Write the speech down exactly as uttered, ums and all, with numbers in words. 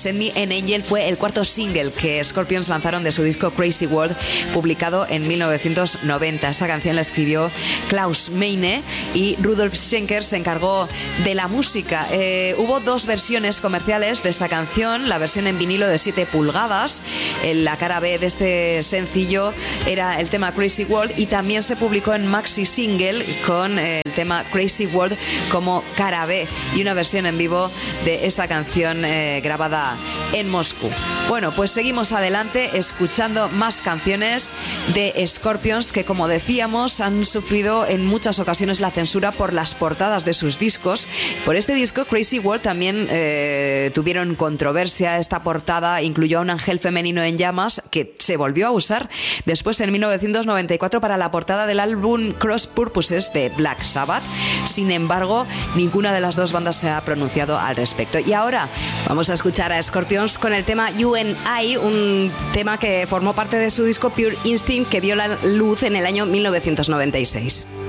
Send Me an Angel fue el cuarto single que Scorpions lanzaron de su disco Crazy World, publicado en mil novecientos noventa. Esta canción la escribió Klaus Meine y Rudolf Schenker se encargó de la música. Eh, hubo dos versiones comerciales de esta canción, la versión en vinilo de siete pulgadas, en la cara B de este sencillo era el tema Crazy World, y también se publicó en maxi single con eh, el tema Crazy World como cara B, y una versión en vivo de esta canción eh, grabada en Moscú. Bueno, pues seguimos adelante escuchando más canciones de Scorpions que, como decíamos, han sufrido en muchas ocasiones la censura por las portadas de sus discos. Por este disco Crazy World también eh, tuvieron controversia. Esta portada incluyó a un ángel femenino en llamas que se volvió a usar después en mil novecientos noventa y cuatro para la portada del álbum Cross Purposes de Black Sabbath. Sin embargo, ninguna de las dos bandas se ha pronunciado al respecto. Y ahora vamos a escuchar a Scorpions con el tema You and I, un tema que formó parte de su disco Pure Instinct, que vio la luz en el año mil novecientos noventa y seis.